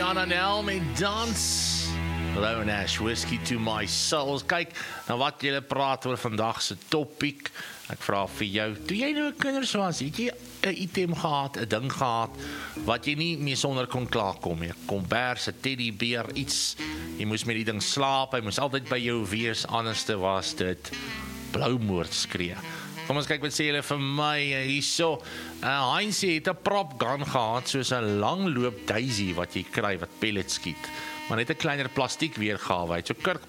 Ananel met dans. Lone Ash, Whiskey to my soul. Kyk, nou wat julle praat oor vandag se topiek. Ek vra vir jou, toe jy nou kinders was, het jy 'n item gehad, 'n ding gehad, wat jy nie meer sonder kon klaarkom nie? Kombers, 'n teddybeer, iets, jy moes met die ding slaap, hy moes altyd by jou wees, anderste was dit bloumoord skree. Kom ons kyk wat sê julle vir my hierso. Heinz het 'n prop gun gehad, soos 'n langloop daisy wat jy kry, wat pellets skiet. Maar net 'n kleiner plastiek weergawe. Hy het so